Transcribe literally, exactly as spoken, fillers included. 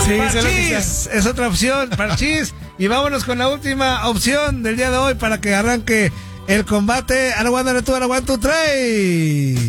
Sí, Parchís es otra opción, Parchís. Y vámonos con la última opción del día de hoy para que arranque el combate. Araguándale tú, Araguán, tú traes.